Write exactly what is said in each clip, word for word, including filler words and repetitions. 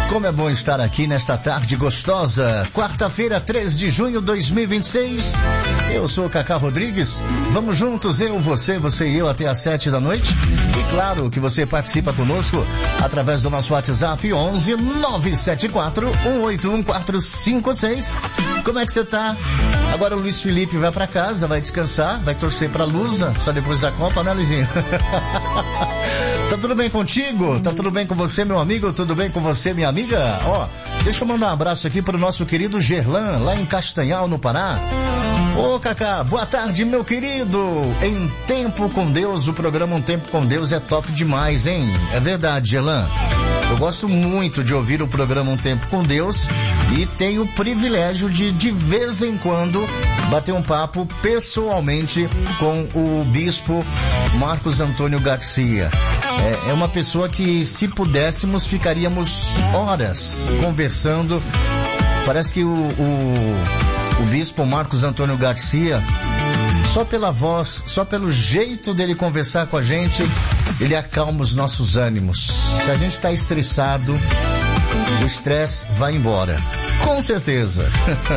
Como é bom estar aqui nesta tarde gostosa, quarta-feira, três de junho de dois mil e vinte e seis. Eu sou o Cacá Rodrigues. Vamos juntos, eu, você, você e eu, até às sete da noite. E claro que você participa conosco através do nosso WhatsApp onze nove sete quatro um oito um quatro cinco seis. Como é que você tá? Agora o Luiz Felipe vai pra casa, vai descansar, vai torcer pra Lusa, só depois da Copa, né, Luizinho? Tá tudo bem contigo? Tá tudo bem com você, meu amigo? Tudo bem com você, minha amiga? Ó, deixa eu mandar um abraço aqui pro nosso querido Gerlan, lá em Castanhal, no Pará. Ô, Cacá, boa tarde, meu querido. Em Tempo com Deus, o programa Um Tempo com Deus é top demais, hein? É verdade, Gerlan. Eu gosto muito de ouvir o programa Um Tempo com Deus e tenho o privilégio de, de vez em quando, bater um papo pessoalmente com o bispo Marcos Antônio Garcia. É, é uma pessoa que, se pudéssemos, ficaríamos horas conversando. Parece que o, o, o bispo Marcos Antônio Garcia, só pela voz, só pelo jeito dele conversar com a gente, ele acalma os nossos ânimos. Se a gente está estressado, o estresse vai embora. Com certeza.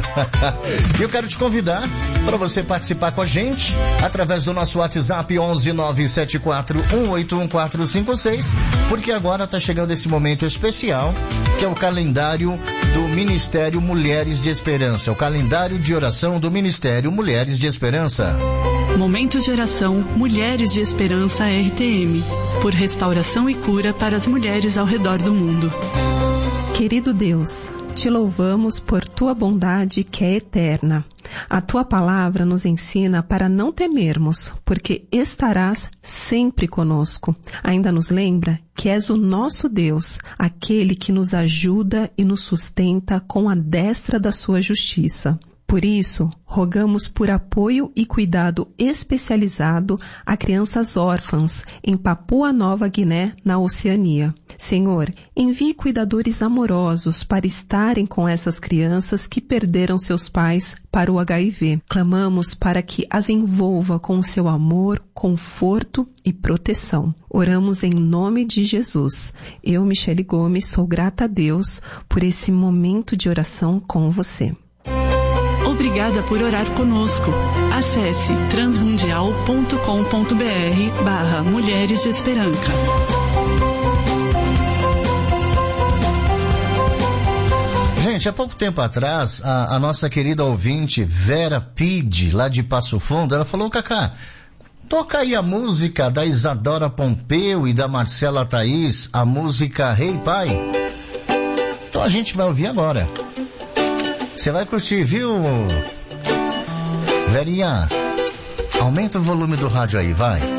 E eu quero te convidar para você participar com a gente através do nosso WhatsApp onze nove sete quatro um oito um quatro cinco seis, porque agora está chegando esse momento especial, que é o calendário do Ministério Mulheres de Esperança, o calendário de oração do Ministério Mulheres de Esperança. Momento de oração Mulheres de Esperança R T M, por restauração e cura para as mulheres ao redor do mundo. Querido Deus, te louvamos por tua bondade que é eterna. A tua palavra nos ensina para não temermos, porque estarás sempre conosco. Ainda nos lembra que és o nosso Deus, aquele que nos ajuda e nos sustenta com a destra da sua justiça. Por isso, rogamos por apoio e cuidado especializado a crianças órfãs em Papua Nova Guiné, na Oceania. Senhor, envie cuidadores amorosos para estarem com essas crianças que perderam seus pais para o H I V. Clamamos para que as envolva com o seu amor, conforto e proteção. Oramos em nome de Jesus. Eu, Michele Gomes, sou grata a Deus por esse momento de oração com você. Obrigada por orar conosco. Acesse transmundial ponto com ponto br barra Mulheres de Esperança. Gente, há pouco tempo atrás, a, a nossa querida ouvinte Vera Pide, lá de Passo Fundo, ela falou: Cacá, toca aí a música da Isadora Pompeu e da Marcela Thaís, a música Rei Pai. Então a gente vai ouvir agora. Você vai curtir, viu? Verinha, aumenta o volume do rádio aí, vai.